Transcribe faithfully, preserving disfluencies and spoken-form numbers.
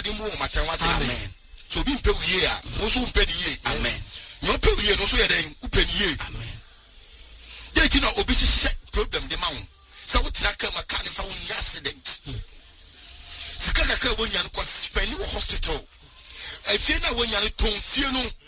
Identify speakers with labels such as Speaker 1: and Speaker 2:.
Speaker 1: ni mu o matan wate amen so bi mpe wiye a wo so mpe ni ye amen no pe wiye no so ye den upe ni ye amen dey ti na obi se problem de ma wo sa wo tira ka ma ka ne fa wo ni accident sika ka ka wo nya no ko spend wo hospital e fie na wo nya no ton fie no